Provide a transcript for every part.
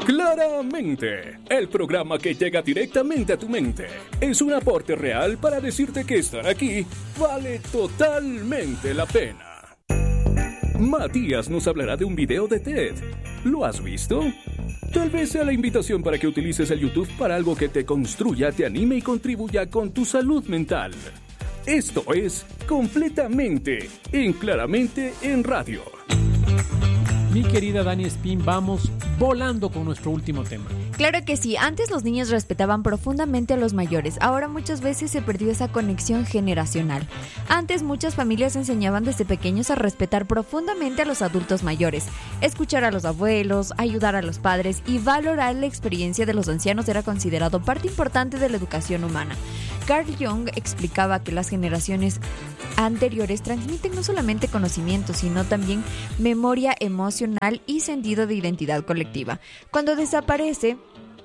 Claramente, el programa que llega directamente a tu mente es un aporte real para decirte que estar aquí vale totalmente la pena. Matías nos hablará de un video de TED. ¿Lo has visto? Tal vez sea la invitación para que utilices el YouTube para algo que te construya, te anime y contribuya con tu salud mental. Esto es Completamente en Claramente en Radio. Mi querida Dani Espín, vamos volando con nuestro último tema. Claro que sí, antes los niños respetaban profundamente a los mayores, ahora muchas veces se perdió esa conexión generacional. Antes muchas familias enseñaban desde pequeños a respetar profundamente a los adultos mayores, escuchar a los abuelos, ayudar a los padres y valorar la experiencia de los ancianos era considerado parte importante de la educación humana. Carl Jung explicaba que las generaciones anteriores transmiten no solamente conocimiento, sino también memoria emocional y sentido de identidad colectiva. Cuando desaparece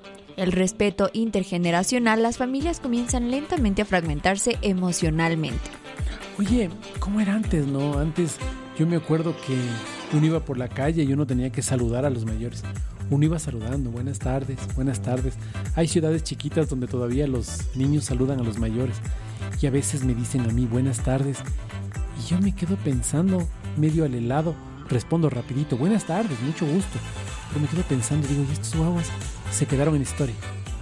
el respeto intergeneracional, las familias comienzan lentamente a fragmentarse emocionalmente. Oye, ¿cómo era antes, no? Antes yo me acuerdo que uno iba por la calle y uno tenía que saludar a los mayores. Uno iba saludando, buenas tardes, buenas tardes. Hay ciudades chiquitas donde todavía los niños saludan a los mayores y a veces me dicen a mí buenas tardes y yo me quedo pensando medio al helado, respondo rapidito, buenas tardes, mucho gusto, pero me quedo pensando, digo, ¿y estos guaguas se quedaron en historia?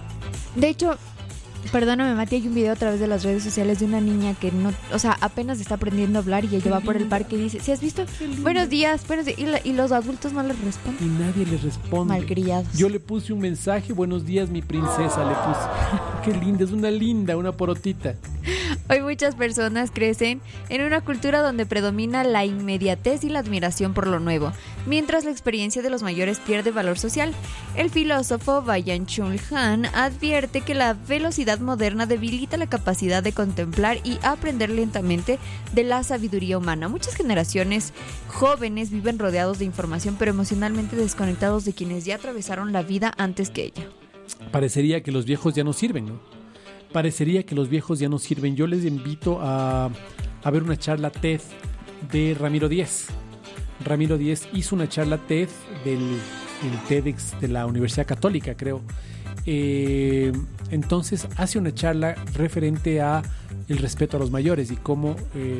De hecho, perdóname Mati, hay un video a través de las redes sociales de una niña que no, apenas está aprendiendo a hablar y ella va por el parque y dice, ¿sí has visto? Buenos días, y los adultos no les responden. Y nadie les responde. Malcriados. Yo le puse un mensaje, buenos días mi princesa, le puse. Qué linda, es una porotita. Hoy muchas personas crecen en una cultura donde predomina la inmediatez y la admiración por lo nuevo, mientras la experiencia de los mayores pierde valor social. El filósofo Byung-Chul Han advierte que la velocidad moderna debilita la capacidad de contemplar y aprender lentamente de la sabiduría humana. Muchas generaciones jóvenes viven rodeados de información, pero emocionalmente desconectados de quienes ya atravesaron la vida antes que ella. Parecería que los viejos ya no sirven, ¿no? Parecería que los viejos ya no sirven. Yo les invito a ver una charla TED de Ramiro Díez. Ramiro Díez hizo una charla TED del TEDx de la Universidad Católica, creo. Entonces hace una charla referente a el respeto a los mayores y cómo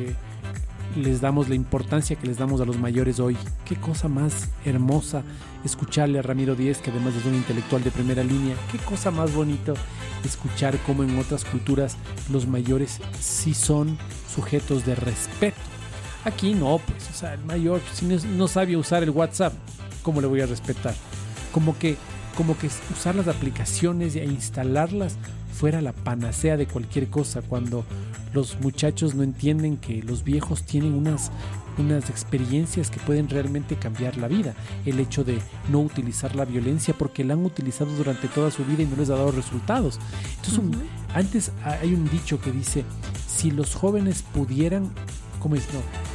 les damos la importancia que les damos a los mayores hoy. Qué cosa más hermosa escucharle a Ramiro Díez, que además es un intelectual de primera línea. Qué cosa más bonito escuchar cómo en otras culturas los mayores sí son sujetos de respeto. Aquí no, pues, el mayor si no sabe usar el WhatsApp, ¿cómo le voy a respetar? Como que usar las aplicaciones e instalarlas fuera la panacea de cualquier cosa, cuando los muchachos no entienden que los viejos tienen unas experiencias que pueden realmente cambiar la vida. El hecho de no utilizar la violencia porque la han utilizado durante toda su vida y no les ha dado resultados. Entonces, antes hay un dicho que dice, si los jóvenes pudieran, ¿cómo es?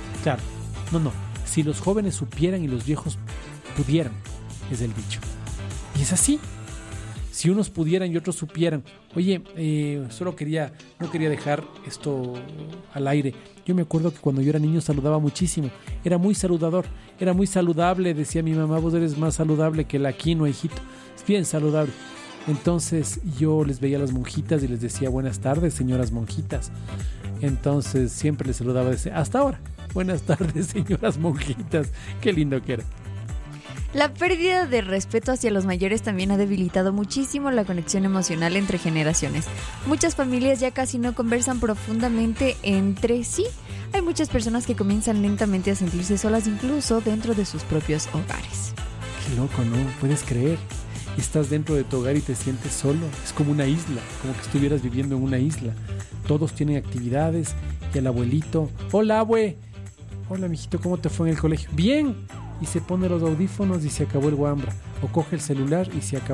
Si los jóvenes supieran y los viejos pudieran, es el dicho. Y es así. Si unos pudieran y otros supieran. Oye, no quería dejar esto al aire. Yo me acuerdo que cuando yo era niño saludaba muchísimo. Era muy saludador, era muy saludable. Decía mi mamá, vos eres más saludable que la quinoa, hijito. Es bien saludable. Entonces yo les veía a las monjitas y les decía, buenas tardes, señoras monjitas. Entonces siempre les saludaba hasta ahora. Buenas tardes, señoras monjitas. Qué lindo que era. La pérdida de respeto hacia los mayores también ha debilitado muchísimo la conexión emocional entre generaciones. Muchas familias ya casi no conversan profundamente entre sí. Hay muchas personas que comienzan lentamente a sentirse solas incluso dentro de sus propios hogares. Qué loco, ¿no? ¿Puedes creer? Estás dentro de tu hogar y te sientes solo. Es como una isla, como que estuvieras viviendo en una isla. Todos tienen actividades y el abuelito, hola abue, hola mijito, ¿cómo te fue en el colegio? Bien. Y se pone los audífonos y se acabó el guambra. O coge el celular y se acabó.